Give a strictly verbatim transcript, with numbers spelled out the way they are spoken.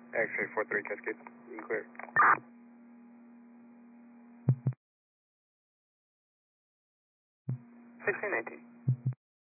X-ray four three Cascade. You clear. sixteen nineteen.